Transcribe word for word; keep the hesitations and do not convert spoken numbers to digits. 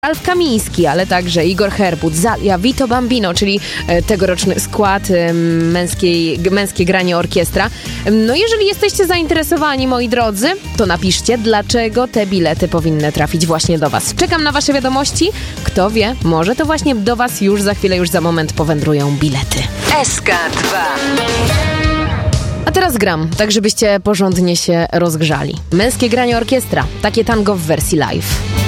Ralf Kamiński, ale także Igor Herbut, Zalia, Vito Bambino, czyli tegoroczny skład męskiej, męskie granie orkiestra. No jeżeli jesteście zainteresowani, moi drodzy, to napiszcie, dlaczego te bilety powinny trafić właśnie do was. Czekam na wasze wiadomości. Kto wie, może to właśnie do was już za chwilę, już za moment powędrują bilety. S K dwa. A teraz gram, tak żebyście porządnie się rozgrzali. Męskie granie orkiestra, takie tango w wersji live.